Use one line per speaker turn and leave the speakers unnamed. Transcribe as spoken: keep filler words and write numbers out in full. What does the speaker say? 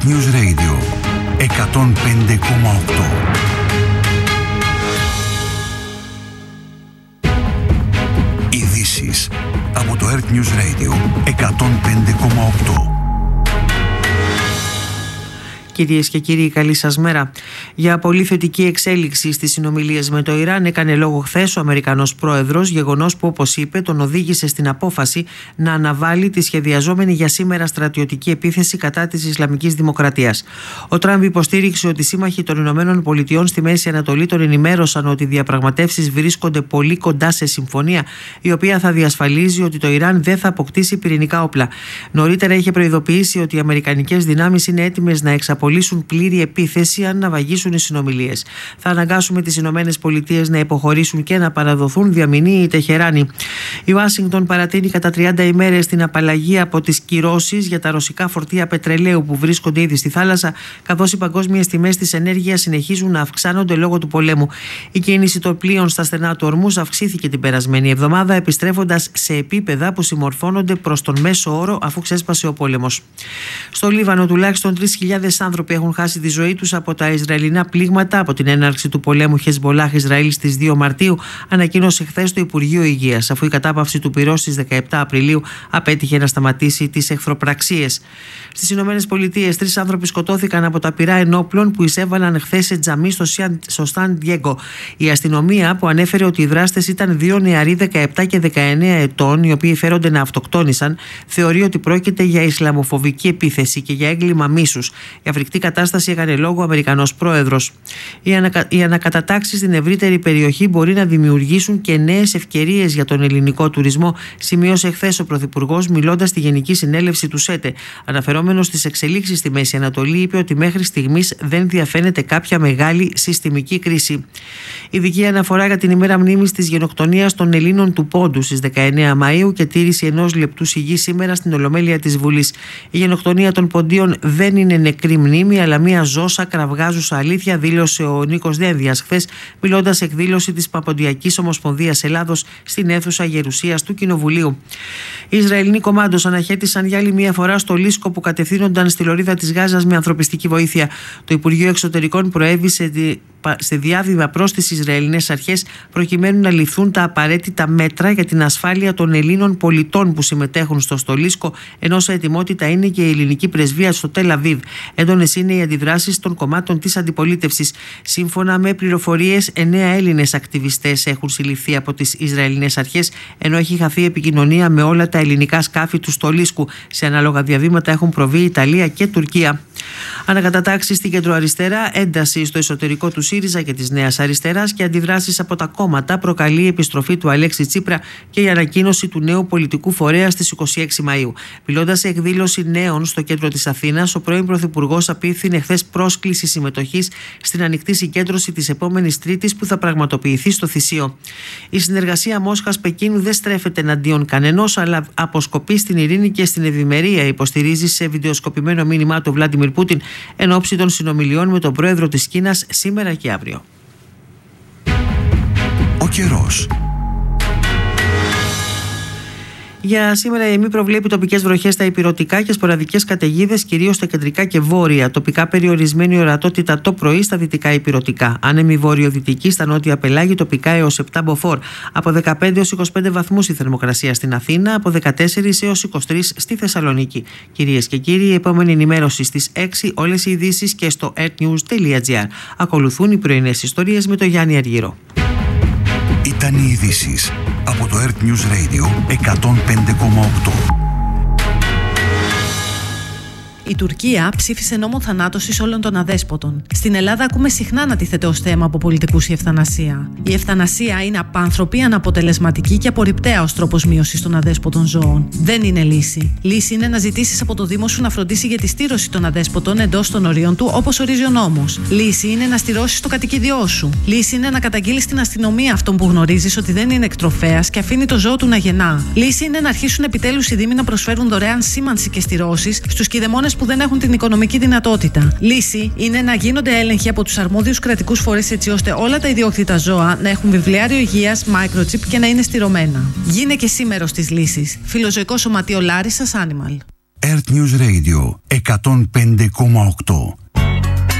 News Radio εκατόν πέντε κόμμα οκτώ. Ειδήσεις από το Earth News Radio εκατόν πέντε κόμμα οκτώ.
Κυρίες και κύριοι, καλή σας μέρα. Για πολύ θετική εξέλιξη στις συνομιλίες με το Ιράν έκανε λόγο χθες ο Αμερικανός πρόεδρος, γεγονός που, όπως είπε, τον οδήγησε στην απόφαση να αναβάλει τη σχεδιαζόμενη για σήμερα στρατιωτική επίθεση κατά της Ισλαμικής Δημοκρατίας. Ο Τραμπ υποστήριξε ότι οι σύμμαχοι των Ηνωμένων Πολιτειών στη Μέση Ανατολή τον ενημέρωσαν ότι οι διαπραγματεύσεις βρίσκονται πολύ κοντά σε συμφωνία, η οποία θα διασφαλίζει ότι το Ιράν δεν θα αποκτήσει πυρηνικά όπλα. Νωρίτερα είχε προειδοποιήσει ότι οι αμερικανικές δυνάμεις είναι έτοιμες να εξαπολύσουν πλήρη επίθεση αν ναυαγήσουν οι συνομιλίες. Θα αναγκάσουμε τις Ηνωμένες Πολιτείες να υποχωρήσουν και να παραδοθούν, διαμηνύει η Τεχεράνη. Η Ουάσιγκτον παρατείνει κατά τριάντα ημέρες την απαλλαγή από τις κυρώσεις για τα ρωσικά φορτία πετρελαίου που βρίσκονται ήδη στη θάλασσα, καθώς οι παγκόσμιες τιμές της ενέργειας συνεχίζουν να αυξάνονται λόγω του πολέμου. Η κίνηση των πλοίων στα στενά του Ορμούζ αυξήθηκε την περασμένη εβδομάδα, επιστρέφοντας σε επίπεδα που συμμορφώνονται προς τον μέσο όρο αφού ξέσπασε ο πόλεμος. Στο Λίβανο τουλάχιστον τρεις χιλιάδες άνθρωποι έχουν χάσει τη ζωή τους από τα Ισραηλινά πλήγματα από την έναρξη του πολέμου Χεσμολάχ Ισραήλ στις δύο Μαρτίου, ανακοίνωσε χθες το Υπουργείο Υγείας, αφού η κατάπαυση του πυρός στις δεκαεπτά Απριλίου απέτυχε να σταματήσει τις εχθροπραξίες. Στις Ηνωμένες Πολιτείες, τρεις άνθρωποι σκοτώθηκαν από τα πυρά ενόπλων που εισέβαλαν χθες σε τζαμί στο Σαν Ντιέγκο. Η αστυνομία, που ανέφερε ότι οι δράστες ήταν δύο νεαροί δεκαεπτά και δεκαεννέα ετών, οι οποίοι φέρονται να αυτοκτόνησαν, θεωρεί ότι πρόκειται για ισλαμοφοβική επίθεση και για έγκλημα μίσους. Η φρικτή κατάσταση έκανε λόγο ο Αμερικανός πρόεδρος. Οι, ανακα... οι ανακατατάξεις στην ευρύτερη περιοχή μπορεί να δημιουργήσουν και νέες ευκαιρίες για τον ελληνικό τουρισμό, σημείωσε χθες ο Πρωθυπουργός, μιλώντας στη Γενική Συνέλευση του ΣΕΤΕ. Αναφερόμενος στις εξελίξεις στη Μέση Ανατολή, είπε ότι μέχρι στιγμής δεν διαφαίνεται κάποια μεγάλη συστημική κρίση. Ειδική αναφορά για την ημέρα μνήμης της γενοκτονίας των Ελλήνων του Πόντου στις δεκαεννέα Μαΐου και τήρηση ενός λεπτού σιγής σήμερα στην Ολομέλεια της Βουλής. Η γενοκτονία των Ποντίων δεν είναι νεκρή μνήμη, αλλά μια ζώσα κραυγάζουσα αλήθεια, δήλωσε ο Νίκος Δένδιας χθες, μιλώντας εκδήλωση της Παποντιακής Ομοσπονδίας Ελλάδος στην αίθουσα Γερουσίας του Κοινοβουλίου. Οι Ισραηλινοί κομμάντος αναχέτησαν για άλλη μια φορά στο Λίσκο που κατευθύνονταν στη λωρίδα της Γάζας με ανθρωπιστική βοήθεια. Το Υπουργείο Εξωτερικών προέβη σε διάβημα προς τις Ισραηλινές αρχές προκειμένου να ληφθούν τα απαραίτητα μέτρα για την ασφάλεια των Ελλήνων πολιτών που συμμετέχουν στο στολίσκο, ενώ σε ετοιμότητα είναι και η ελληνική πρεσβεία στο Τελ Αβίβ. Έντονες είναι οι αντιδράσεις των κομμάτων της αντιπολίτευσης. Σύμφωνα με πληροφορίες, εννέα Έλληνες ακτιβιστές έχουν συλληφθεί από τις Ισραηλινές αρχές, ενώ έχει χαθεί επικοινωνία με όλα τα ελληνικά σκάφη του στολίσκου. Σε ανάλογα διαβήματα έχουν προβεί Ιταλία και Τουρκία. Ανακατατάξεις στην κεντροαριστερά, ένταση στο εσωτερικό του ΣΥΡΙΖΑ και της Νέας Αριστεράς και αντιδράσεις από τα κόμματα προκαλεί η επιστροφή του Αλέξη Τσίπρα και η ανακοίνωση του νέου πολιτικού φορέα στις είκοσι έξι Μαΐου. Μιλώντας σε εκδήλωση νέων στο κέντρο της Αθήνας, ο πρώην Πρωθυπουργός απίφθινε χθες πρόσκληση συμμετοχής στην ανοιχτή συγκέντρωση της επόμενης Τρίτης που θα πραγματοποιηθεί στο Θησίο. Η συνεργασία Μόσχας-Πεκίνου δεν στρέφεται εναντίον κανενός, αλλά αποσκοπεί στην ειρήνη και στην ευημερία, υποστηρίζει σε βιντεοσκοπημένο μήνυμά του Βλάντιμιρ Πούτιν εν ώψη των συνομιλιών με τον πρόεδρο της Κίνας σήμερα και αύριο.
Ο καιρός.
Για σήμερα η ΕΜΗ προβλέπει τοπικές βροχές στα ηπειρωτικά και σποραδικές καταιγίδες κυρίως στα κεντρικά και βόρεια. Τοπικά περιορισμένη ορατότητα το πρωί στα δυτικά ηπειρωτικά. Άνεμη βόρειο-δυτική στα νότια πελάγη, τοπικά έως επτά μποφόρ. Από δεκαπέντε έως είκοσι πέντε βαθμούς η θερμοκρασία στην Αθήνα, από δεκατέσσερα έως είκοσι τρία στη Θεσσαλονίκη. Κυρίες και κύριοι, η επόμενη ενημέρωση στις έξι, όλες οι ειδήσεις και στο earthnews τελεία gr. Ακολουθούν οι πρωινές ιστορίες με τον Γιάννη Αργύρο.
Ήταν οι ειδήσεις από το Earth News Radio εκατόν πέντε κόμμα οκτώ.
Η Τουρκία ψήφισε νόμο θανάτωσης όλων των αδέσποτων. Στην Ελλάδα ακούμε συχνά να τίθεται ως θέμα από πολιτικούς η ευθανασία. Η ευθανασία είναι απάνθρωπη, αναποτελεσματική και απορριπταία ως τρόπος μείωσης των αδέσποτων ζώων. Δεν είναι λύση. Λύση είναι να ζητήσεις από το Δήμο σου να φροντίσει για τη στήρωση των αδέσποτων εντός των ορίων του, όπως ορίζει ο νόμος. Λύση είναι να στηρώσεις το κατοικίδιό σου. Λύση είναι να καταγγείλεις στην αστυνομία αυτόν που γνωρίζεις ότι δεν είναι εκτροφέας και αφήνει το ζώο του να γεννά. Λύση είναι να αρχίσουν επιτέλους οι Δήμοι να προσφέρουν δωρεάν σήμανση και στηρώσεις στους κηδεμόνες που δεν έχουν την οικονομική δυνατότητα. Λύση είναι να γίνονται έλεγχοι από τους αρμόδιους κρατικούς φορείς έτσι ώστε όλα τα ιδιόκτητα ζώα να έχουν βιβλιάριο υγείας, microchip και να είναι στηρωμένα. Γίνε και σήμερος της λύσης. Φιλοζωικό Σωματείο Λάρισσας Animal.
Earth News Radio εκατόν πέντε κόμμα οκτώ.